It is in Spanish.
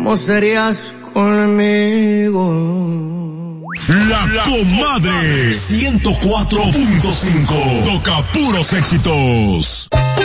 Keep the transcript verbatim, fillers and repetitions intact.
¿cómo serías conmigo? La, la Comadre ciento cuatro punto cinco. Toca puros éxitos.